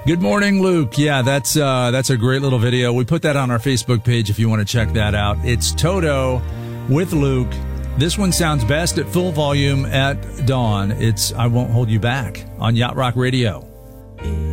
Good morning, Luke. Yeah, that's a great little video. We put that on our Facebook page if you want to check that out. It's Toto with Luke. This one sounds best at full volume at dawn. It's I Won't Hold You Back on Yacht Rock Radio.